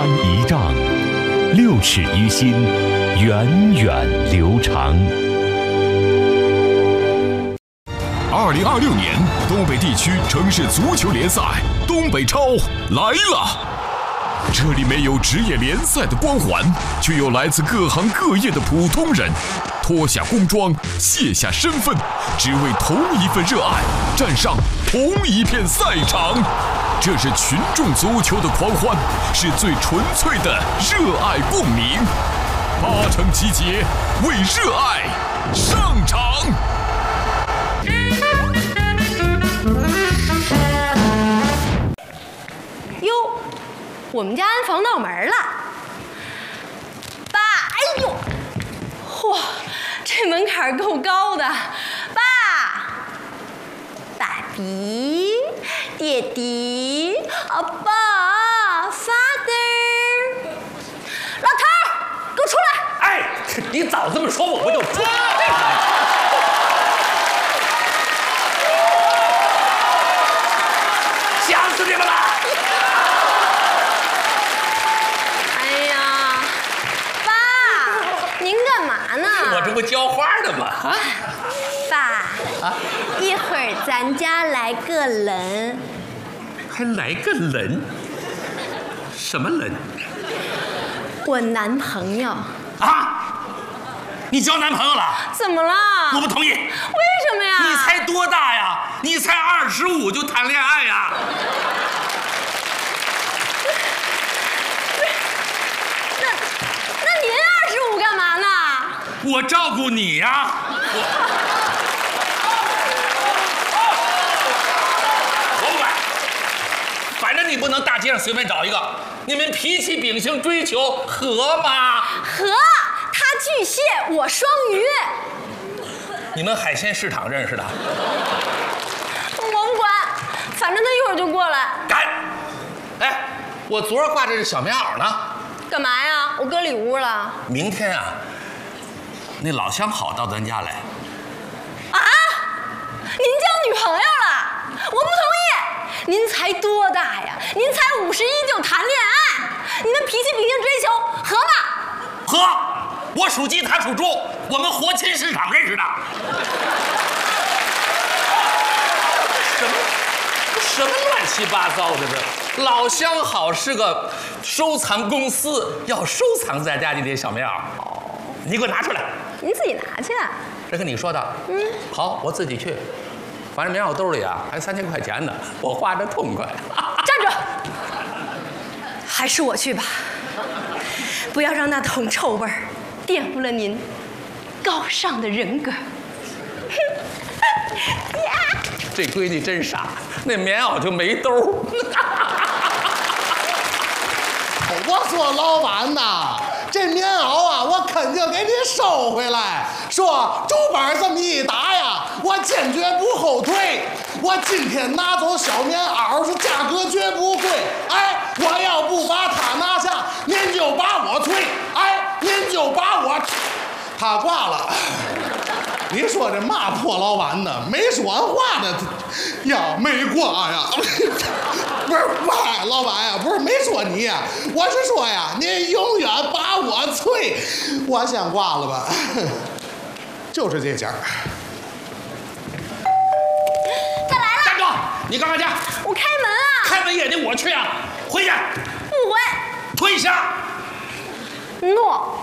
山一丈，6尺于心，源远流长。 2026年东北地区城市足球联赛东北超来了。这里没有职业联赛的光环，却有来自各行各业的普通人，脱下工装，卸下身份，只为同一份热爱，站上同一片赛场。这是群众足球的狂欢，是最纯粹的热爱共鸣。8城集结，为热爱上场。 哟，我们家安防闹门了。爸，哎呦，嚯，这门槛够高的。爸比，爹地，爸 ，father， 老头儿，给我出来！ 哎，你早这么说，我不就抓这个？想死你们了！ 哎呀，爸，您干嘛呢？ 我这不浇花的吗？啊， 爸，一会儿咱家来个人。 还来个人？什么人？ 我男朋友。 啊？你交男朋友了？ 怎么了？ 我不同意。为什么呀？ 你才多大呀？你才25就谈恋爱呀？ 那您25干嘛呢？ 我照顾你呀。我不管，反正你不能大街上随便找一个。你们脾气秉性追求合吗？ 合，他巨蟹，我双鱼。 你们海鲜市场认识的？ 我不管，反正他一会儿就过来。 干！哎，我昨儿挂着这小棉袄呢。 干嘛呀？我搁里屋了。 明天啊，那老相好到咱家来。 啊？您交女朋友了？我不同意。您才多大呀？您才51就谈恋爱，你们脾气秉性追求合吗？ 合。我属鸡，他属猪，我们活禽市场认识的。什么乱七八糟的这？老相好是个收藏公司，要收藏咱家这点小棉袄。你给我拿出来。 您自己拿去。 这跟你说的。好，我自己去。反正棉袄兜里啊还3000块钱呢，我花着痛快。 站住！还是我去吧，不要让那桶臭味儿玷污了您高尚的人格。 这闺女真傻，那棉袄就没兜。 我说老板呐，这棉袄啊，我肯定给你收回来。说主板这么一打呀，我坚决不后退。我今天拿走小棉袄是价格绝不贵。哎，我要不把它拿下，您就把我退。哎，您就把我，他挂了。你说这嘛破老板呢？没说完话呢，呀，没挂呀。不是，喂，老板呀，不是没说你呀，我是说呀，您永远把我催，我先挂了吧。就是这家。 他来了！ 站住！你干嘛去？ 我开门啊！ 开门也得我去啊！回去！ 不回。 退下！ 诺。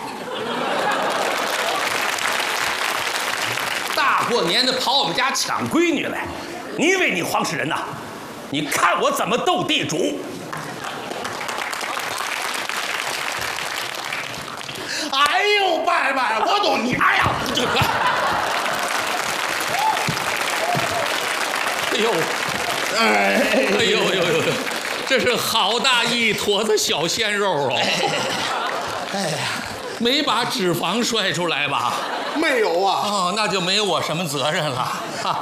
大过年的跑我们家抢闺女来，你以为你黄世仁呐？你看我怎么斗地主！ 哎呦，拜拜，我都你哎呀！ 哎呦，哎呦，这是好大一坨子小鲜肉哦！ 哎呀， 没把脂肪摔出来吧？ 没有啊。 哦，那就没我什么责任了。